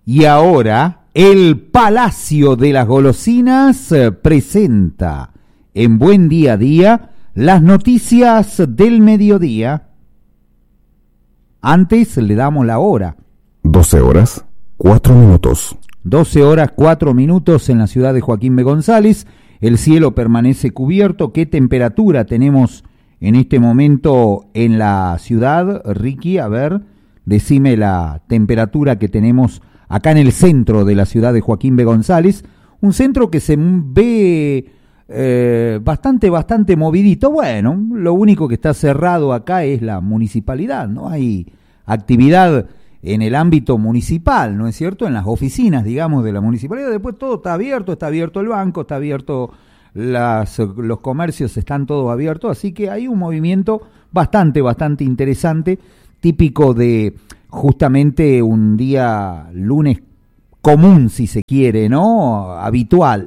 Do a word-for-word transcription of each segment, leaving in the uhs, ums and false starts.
Y ahora, el Palacio de las Golosinas eh, presenta en Buen Día a Día las noticias del mediodía. Antes le damos la hora. doce horas, cuatro minutos. doce horas, cuatro minutos en la ciudad de Joaquín B. González. El cielo permanece cubierto. ¿Qué temperatura tenemos en este momento en la ciudad, Ricky? A ver, decime la temperatura que tenemos acá en el centro de la ciudad de Joaquín B. González. Un centro que se ve eh, bastante, bastante movidito. Bueno, lo único que está cerrado acá es la municipalidad. No hay actividad en el ámbito municipal, ¿no es cierto? En las oficinas, digamos, de la municipalidad. Después todo está abierto, está abierto el banco, está abierto las, los comercios, están todos abiertos, así que hay un movimiento bastante, bastante interesante, típico de justamente un día lunes común, si se quiere, ¿no? Habitual,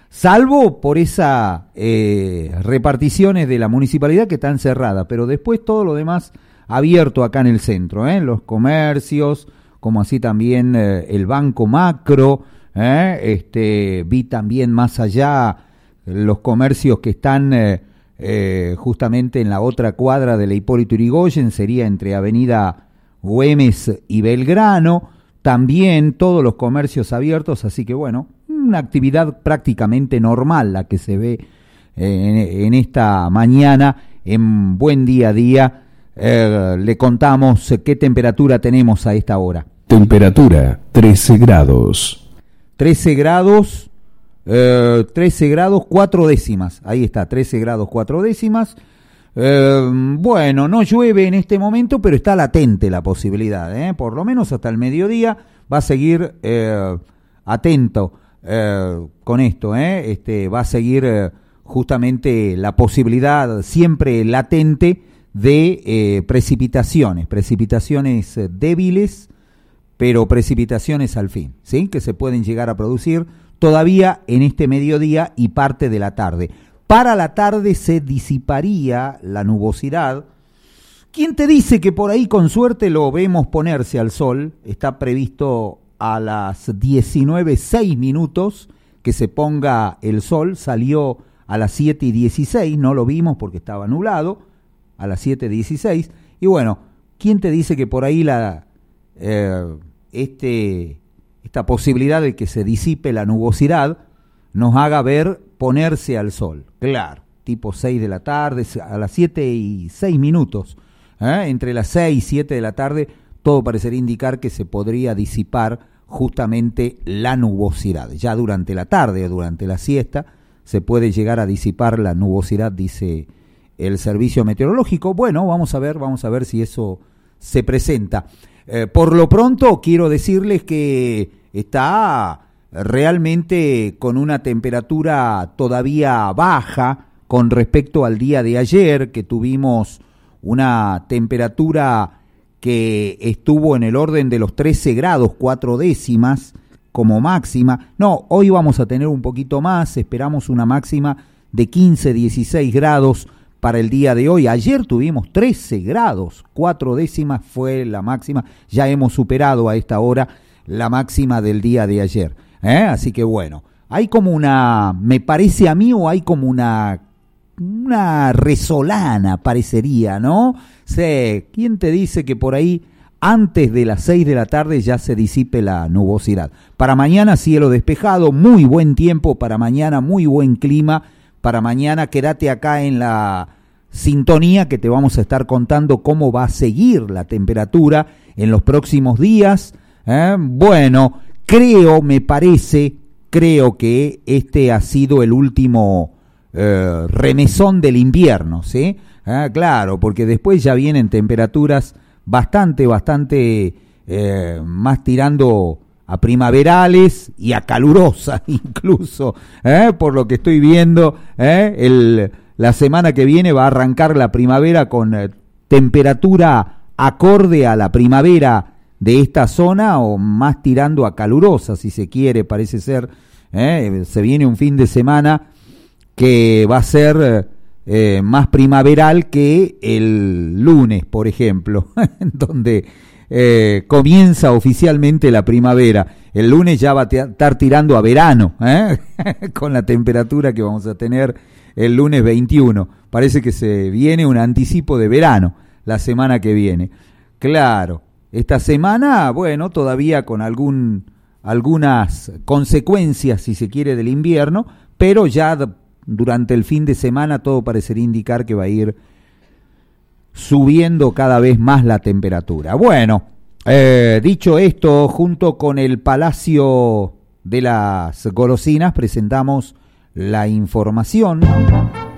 salvo por esas eh, reparticiones de la municipalidad que están cerradas, pero después todo lo demás abierto acá en el centro, ¿eh? Los comercios, como así también eh, el Banco Macro, ¿eh? este, vi también más allá los comercios que están eh, eh, justamente en la otra cuadra de la Hipólito Yrigoyen, sería entre Avenida Güemes y Belgrano, también todos los comercios abiertos, así que bueno, una actividad prácticamente normal la que se ve eh, en, en esta mañana en Buen Día a Día. Eh, le contamos qué temperatura tenemos a esta hora. Temperatura trece grados. trece grados, eh, trece grados cuatro décimas. Ahí está, trece grados cuatro décimas. Eh, bueno, no llueve en este momento, pero está latente la posibilidad, ¿eh? Por lo menos hasta el mediodía va a seguir eh, atento eh, con esto, ¿eh? Este, va a seguir eh, justamente la posibilidad siempre latente de eh, precipitaciones, precipitaciones eh, débiles, pero precipitaciones al fin, ¿sí? Que se pueden llegar a producir todavía en este mediodía y parte de la tarde. Para la tarde se disiparía la nubosidad. ¿Quién te dice que por ahí con suerte lo vemos ponerse al sol? Está previsto a las diecinueve seis minutos que se ponga el sol, salió a las siete y dieciséis, no lo vimos porque estaba nublado, a las siete dieciséis, y bueno, ¿quién te dice que por ahí la eh, este esta posibilidad de que se disipe la nubosidad nos haga ver ponerse al sol? Claro, tipo seis de la tarde, a las siete y seis minutos, ¿eh? Entre las seis y siete de la tarde, todo parecería indicar que se podría disipar justamente la nubosidad. Ya durante la tarde o durante la siesta se puede llegar a disipar la nubosidad, dice el servicio meteorológico. Bueno, vamos a ver, vamos a ver si eso se presenta. Eh, por lo pronto quiero decirles que está realmente con una temperatura todavía baja con respecto al día de ayer, que tuvimos una temperatura que estuvo en el orden de los trece grados, cuatro décimas como máxima. No, hoy vamos a tener un poquito más, esperamos una máxima de quince, dieciséis grados para el día de hoy. Ayer tuvimos trece grados, cuatro décimas fue la máxima, ya hemos superado a esta hora la máxima del día de ayer, ¿eh? Así que bueno, hay como una, me parece a mí, o hay como una, una resolana parecería, ¿no? Sé, ¿quién te dice que por ahí antes de las seis de la tarde ya se disipe la nubosidad? Para mañana cielo despejado, muy buen tiempo para mañana, muy buen clima para mañana. Quédate acá en la sintonía que te vamos a estar contando cómo va a seguir la temperatura en los próximos días. ¿Eh? Bueno, creo, me parece, creo que este ha sido el último eh, remesón del invierno, ¿sí? Ah, claro, porque después ya vienen temperaturas bastante, bastante eh, más tirando a primaverales y a calurosas incluso, ¿eh? Por lo que estoy viendo, ¿eh? El, la semana que viene va a arrancar la primavera con eh, temperatura acorde a la primavera de esta zona, o más tirando a calurosa, si se quiere, parece ser, ¿eh? Se viene un fin de semana que va a ser eh, más primaveral que el lunes, por ejemplo, donde eh, comienza oficialmente la primavera. el lunes ya va a estar tirando a verano, ¿eh? Con la temperatura que vamos a tener el lunes veintiuno. Parece que se viene un anticipo de verano la semana que viene. Claro, esta semana, bueno, todavía con algún, algunas consecuencias, si se quiere, del invierno, pero ya durante el fin de semana todo parecería indicar que va a ir subiendo cada vez más la temperatura. Bueno, eh, dicho esto, junto con el Palacio de las Golosinas presentamos la información